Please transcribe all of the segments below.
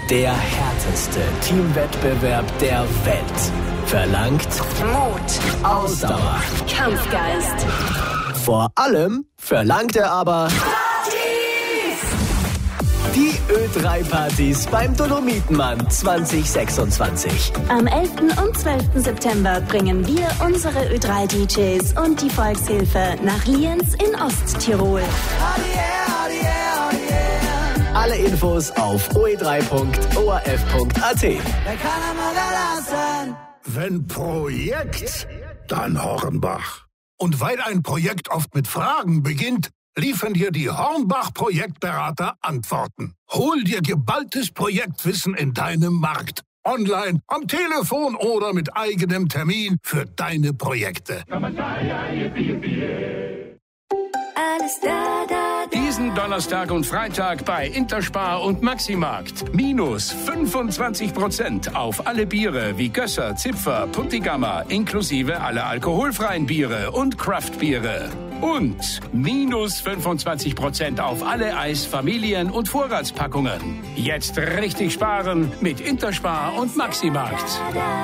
Der härteste Teamwettbewerb der Welt verlangt Mut, Ausdauer, Kampfgeist. Vor allem verlangt er aber die Ö3-Partys beim Dolomitenmann 2026. Am 11. und 12. September bringen wir unsere Ö3-DJs und die Volkshilfe nach Lienz in Osttirol. Alle Infos auf oe3.orf.at. Wenn Projekt, dann Hornbach. Und weil ein Projekt oft mit Fragen beginnt, liefern dir die Hornbach-Projektberater Antworten. Hol dir geballtes Projektwissen in deinem Markt. Online, am Telefon oder mit eigenem Termin für deine Projekte. Diesen Donnerstag und Freitag bei Interspar und Maximarkt. Minus 25% auf alle Biere wie Gösser, Zipfer, Puntigammer, inklusive aller alkoholfreien Biere und Craftbiere. Und minus 25% auf alle Eis-, Familien- und Vorratspackungen. Jetzt richtig sparen mit Interspar und Maximarkt.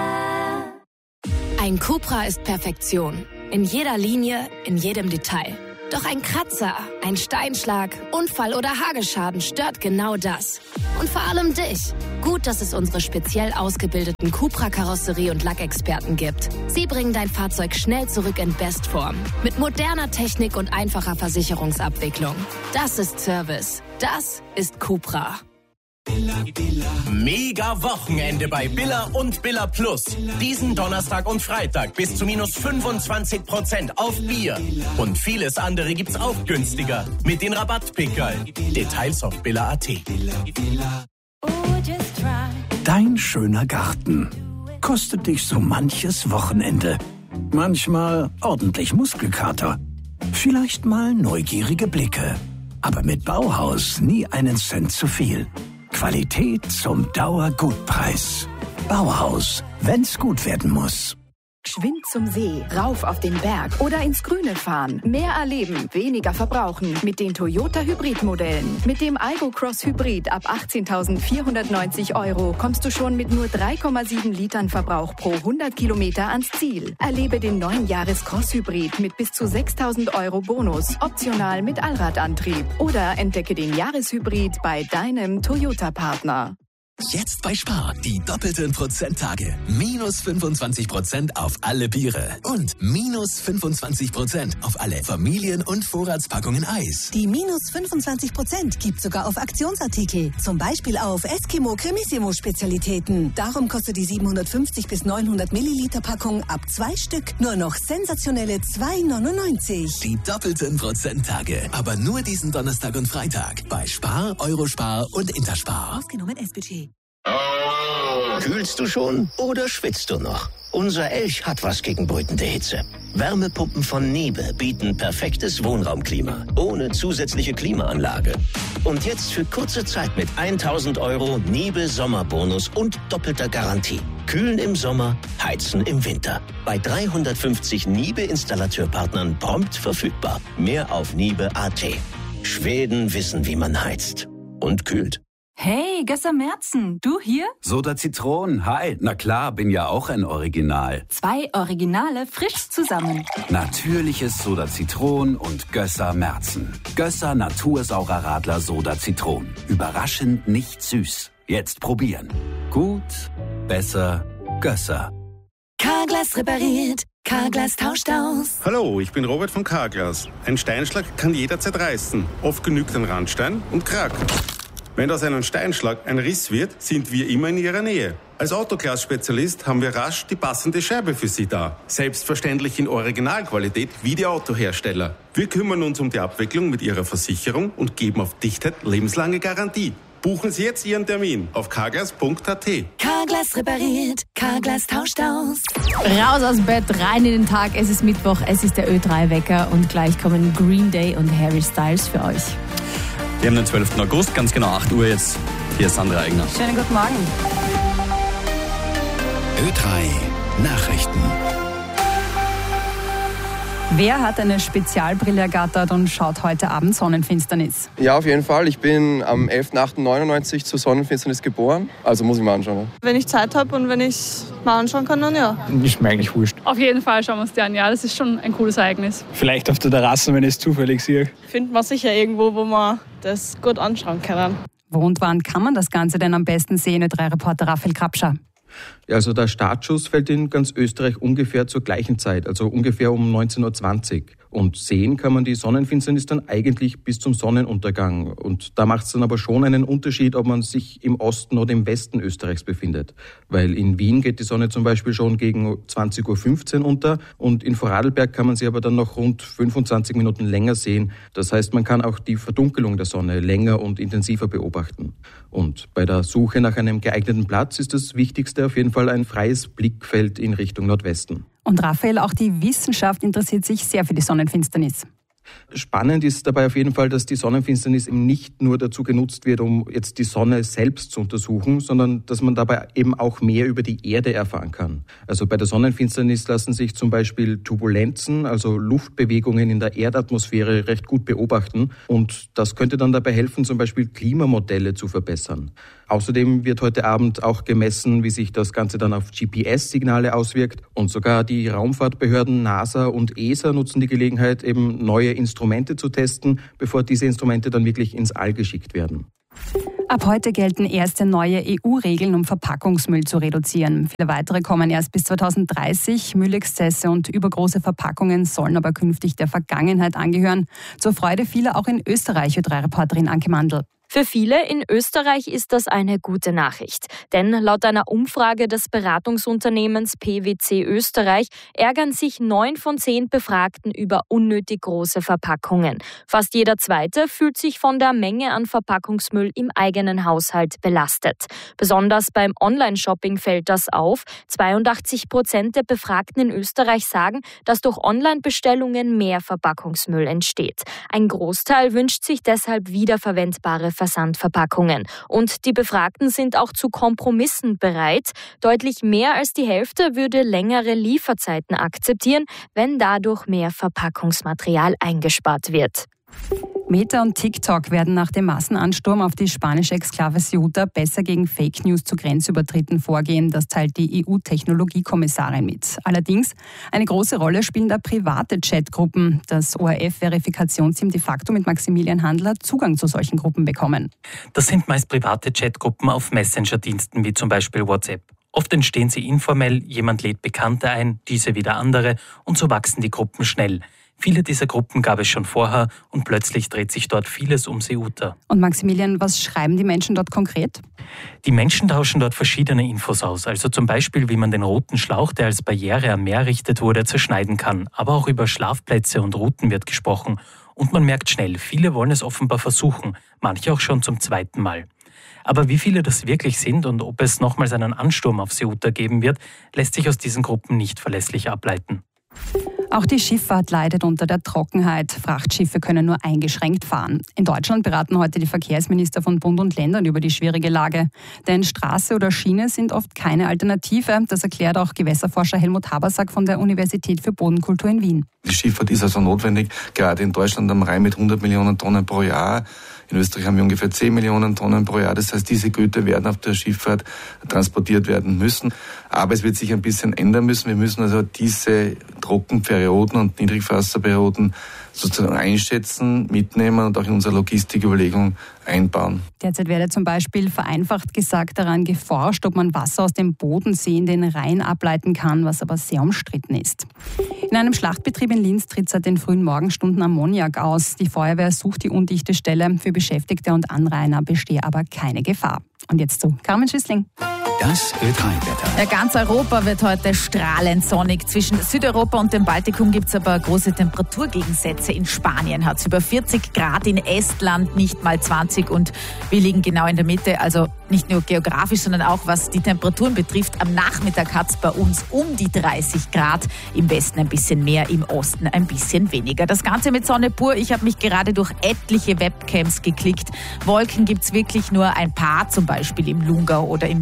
Ein Cupra ist Perfektion. In jeder Linie, in jedem Detail. Doch ein Kratzer, ein Steinschlag, Unfall oder Hagelschaden stört genau das. Und vor allem dich. Gut, dass es unsere speziell ausgebildeten Cupra-Karosserie- und Lackexperten gibt. Sie bringen dein Fahrzeug schnell zurück in Bestform. Mit moderner Technik und einfacher Versicherungsabwicklung. Das ist Service. Das ist Cupra. Mega Wochenende bei Billa und Billa Plus. Diesen Donnerstag und Freitag bis zu minus 25% auf Bier. Und vieles andere gibt's auch günstiger mit den Rabattpickerl. Details auf billa.at. Dein schöner Garten kostet dich so manches Wochenende. Manchmal ordentlich Muskelkater. Vielleicht mal neugierige Blicke. Aber mit Bauhaus nie einen Cent zu viel. Qualität zum Dauergutpreis. Bauhaus, wenn's gut werden muss. Geschwind zum See, rauf auf den Berg oder ins Grüne fahren. Mehr erleben, weniger verbrauchen mit den Toyota Hybrid-Modellen. Mit dem Aygo Cross Hybrid ab 18.490 € kommst du schon mit nur 3,7 Litern Verbrauch pro 100 Kilometer ans Ziel. Erlebe den neuen Jahres Cross Hybrid mit bis zu 6.000 € Bonus, optional mit Allradantrieb. Oder entdecke den Jahreshybrid bei deinem Toyota-Partner. Jetzt bei Spar die doppelten Prozenttage. Minus 25% auf alle Biere und minus 25% auf alle Familien- und Vorratspackungen Eis. Die minus 25% gibt sogar auf Aktionsartikel. Zum Beispiel auf Eskimo Cremissimo Spezialitäten. Darum kostet die 750 bis 900 Milliliter Packung ab 2 Stück nur noch sensationelle 2,99. Die doppelten Prozenttage. Aber nur diesen Donnerstag und Freitag. Bei Spar, Eurospar und Interspar. Ausgenommen S-Budget. Kühlst du schon oder schwitzt du noch? Unser Elch hat was gegen brütende Hitze. Wärmepumpen von Niebe bieten perfektes Wohnraumklima, ohne zusätzliche Klimaanlage. Und jetzt für kurze Zeit mit 1.000 € Niebe Sommerbonus und doppelter Garantie. Kühlen im Sommer, heizen im Winter. Bei 350 Niebe-Installateurpartnern prompt verfügbar. Mehr auf niebe.at. Schweden wissen, wie man heizt. Und kühlt. Hey, Gösser Merzen, du hier? Soda Zitron, hi. Na klar, bin ja auch ein Original. 2 Originale frisch zusammen. Natürliches Soda Zitron und Gösser Merzen. Gösser Natursaurer Radler Soda Zitron. Überraschend nicht süß. Jetzt probieren. Gut, besser, Gösser. Carglass repariert. Carglass tauscht aus. Hallo, ich bin Robert von Carglass. Ein Steinschlag kann jederzeit reißen. Oft genügt ein Randstein und Krack. Wenn aus einem Steinschlag ein Riss wird, sind wir immer in Ihrer Nähe. Als Autoglas-Spezialist haben wir rasch die passende Scheibe für Sie da. Selbstverständlich in Originalqualität wie die Autohersteller. Wir kümmern uns um die Abwicklung mit Ihrer Versicherung und geben auf Dichtheit lebenslange Garantie. Buchen Sie jetzt Ihren Termin auf carglass.at. Carglass repariert. Carglass tauscht aus. Raus aus dem Bett, rein in den Tag. Es ist Mittwoch, es ist der Ö3-Wecker und gleich kommen Green Day und Harry Styles für euch. Wir haben den 12. August, ganz genau 8 Uhr jetzt. Hier ist Sandra Eigner. Schönen guten Morgen. Ö3 Nachrichten. Wer hat eine Spezialbrille ergattert und schaut heute Abend Sonnenfinsternis? Ja, auf jeden Fall. Ich bin am 11.08.99 zur Sonnenfinsternis geboren. Also muss ich mal anschauen. Ne? Wenn ich Zeit habe und wenn ich es mal anschauen kann, dann ja. Ist mir eigentlich wurscht. Auf jeden Fall schauen wir uns die an. Ja, das ist schon ein cooles Ereignis. Vielleicht auf der Terrasse, wenn ich es zufällig sehe. Findet man sicher irgendwo, wo man das gut anschauen kann. Wo und wann kann man das Ganze denn am besten sehen? Ö3-Reporter Raphael Krapscher. Ja, also der Startschuss fällt in ganz Österreich ungefähr zur gleichen Zeit, also ungefähr um 19.20 Uhr. Und sehen kann man die Sonnenfinsternis dann eigentlich bis zum Sonnenuntergang. Und da macht es dann aber schon einen Unterschied, ob man sich im Osten oder im Westen Österreichs befindet. Weil in Wien geht die Sonne zum Beispiel schon gegen 20.15 Uhr unter und in Vorarlberg kann man sie aber dann noch rund 25 Minuten länger sehen. Das heißt, man kann auch die Verdunkelung der Sonne länger und intensiver beobachten. Und bei der Suche nach einem geeigneten Platz ist das Wichtigste auf jeden Fall ein freies Blickfeld in Richtung Nordwesten. Und Raphael, auch die Wissenschaft interessiert sich sehr für die Sonnenfinsternis. Spannend ist dabei auf jeden Fall, dass die Sonnenfinsternis eben nicht nur dazu genutzt wird, um jetzt die Sonne selbst zu untersuchen, sondern dass man dabei eben auch mehr über die Erde erfahren kann. Also bei der Sonnenfinsternis lassen sich zum Beispiel Turbulenzen, also Luftbewegungen in der Erdatmosphäre recht gut beobachten und das könnte dann dabei helfen, zum Beispiel Klimamodelle zu verbessern. Außerdem wird heute Abend auch gemessen, wie sich das Ganze dann auf GPS-Signale auswirkt und sogar die Raumfahrtbehörden NASA und ESA nutzen die Gelegenheit, eben neue Instrumente zu testen, bevor diese Instrumente dann wirklich ins All geschickt werden. Ab heute gelten erste neue EU-Regeln, um Verpackungsmüll zu reduzieren. Viele weitere kommen erst bis 2030. Müllexzesse und übergroße Verpackungen sollen aber künftig der Vergangenheit angehören. Zur Freude vieler auch in Österreich, Ö3-Reporterin Anke Mandl. Für viele in Österreich ist das eine gute Nachricht. Denn laut einer Umfrage des Beratungsunternehmens PwC Österreich ärgern sich 9 von 10 Befragten über unnötig große Verpackungen. Fast jeder Zweite fühlt sich von der Menge an Verpackungsmüll im eigenen Haushalt belastet. Besonders beim Online-Shopping fällt das auf. 82% der Befragten in Österreich sagen, dass durch Online-Bestellungen mehr Verpackungsmüll entsteht. Ein Großteil wünscht sich deshalb wiederverwendbare Versandverpackungen. Und die Befragten sind auch zu Kompromissen bereit. Deutlich mehr als die Hälfte würde längere Lieferzeiten akzeptieren, wenn dadurch mehr Verpackungsmaterial eingespart wird. Meta und TikTok werden nach dem Massenansturm auf die spanische Exklave Ceuta besser gegen Fake News zu Grenzübertritten vorgehen. Das teilt die EU-Technologiekommissarin mit. Allerdings eine große Rolle spielen da private Chatgruppen. Das ORF-Verifikationsteam de facto mit Maximilian Handler Zugang zu solchen Gruppen bekommen. Das sind meist private Chatgruppen auf Messenger-Diensten wie zum Beispiel WhatsApp. Oft entstehen sie informell, jemand lädt Bekannte ein, diese wieder andere und so wachsen die Gruppen schnell. Viele dieser Gruppen gab es schon vorher und plötzlich dreht sich dort vieles um Ceuta. Und Maximilian, was schreiben die Menschen dort konkret? Die Menschen tauschen dort verschiedene Infos aus, also zum Beispiel, wie man den roten Schlauch, der als Barriere am Meer errichtet wurde, zerschneiden kann. Aber auch über Schlafplätze und Routen wird gesprochen. Und man merkt schnell, viele wollen es offenbar versuchen, manche auch schon zum 2. Mal. Aber wie viele das wirklich sind und ob es nochmals einen Ansturm auf Ceuta geben wird, lässt sich aus diesen Gruppen nicht verlässlich ableiten. Auch die Schifffahrt leidet unter der Trockenheit. Frachtschiffe können nur eingeschränkt fahren. In Deutschland beraten heute die Verkehrsminister von Bund und Ländern über die schwierige Lage. Denn Straße oder Schiene sind oft keine Alternative. Das erklärt auch Gewässerforscher Helmut Habersack von der Universität für Bodenkultur in Wien. Die Schifffahrt ist also notwendig, gerade in Deutschland am Rhein mit 100 Millionen Tonnen pro Jahr. In Österreich haben wir ungefähr 10 Millionen Tonnen pro Jahr. Das heißt, diese Güter werden auf der Schifffahrt transportiert werden müssen. Aber es wird sich ein bisschen ändern müssen. Wir müssen also diese Trockenperioden und Niedrigwasserperioden sozusagen einschätzen, mitnehmen und auch in unsere Logistiküberlegung einbauen. Derzeit werde zum Beispiel vereinfacht gesagt daran geforscht, ob man Wasser aus dem Bodensee in den Rhein ableiten kann, was aber sehr umstritten ist. In einem Schlachtbetrieb in Linz tritt seit den frühen Morgenstunden Ammoniak aus. Die Feuerwehr sucht die undichte Stelle. Für Beschäftigte und Anrainer bestehe aber keine Gefahr. Und jetzt zu Carmen Schüssling. Das Ö3-Wetter. Ja, ganz Europa wird heute strahlend sonnig. Zwischen Südeuropa und dem Baltikum gibt es aber große Temperaturgegensätze. In Spanien hat es über 40 Grad, in Estland nicht mal 20 und wir liegen genau in der Mitte. Also nicht nur geografisch, sondern auch was die Temperaturen betrifft. Am Nachmittag hat es bei uns um die 30 Grad. Im Westen ein bisschen mehr, im Osten ein bisschen weniger. Das Ganze mit Sonne pur. Ich habe mich gerade durch etliche Webcams geklickt. Wolken gibt es wirklich nur ein paar, zum Beispiel im Lungau oder im Murmel.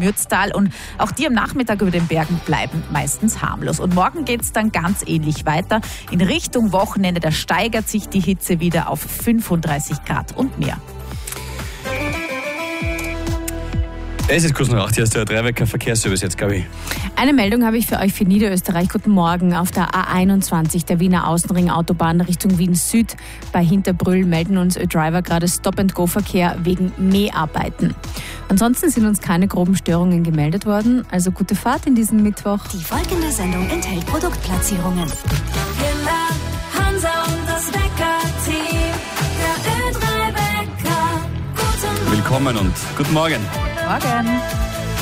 Mürztal und auch die am Nachmittag über den Bergen bleiben meistens harmlos. Und morgen geht es dann ganz ähnlich weiter. In Richtung Wochenende, da steigert sich die Hitze wieder auf 35 Grad und mehr. Es ist kurz nach 8, hier ist der Dreiwecker Verkehrsservice jetzt, Gabi. Eine Meldung habe ich für euch für Niederösterreich. Guten Morgen. Auf der A21, der Wiener Außenring-Autobahn Richtung Wien Süd bei Hinterbrüll melden uns Driver gerade Stop-and-Go-Verkehr wegen Mäharbeiten. Ansonsten sind uns keine groben Störungen gemeldet worden. Also gute Fahrt in diesem Mittwoch. Die folgende Sendung enthält Produktplatzierungen. Hiller, Hansa und das Wecker-Team. Der Ö3-Wecker. Willkommen und guten Morgen. Morgen.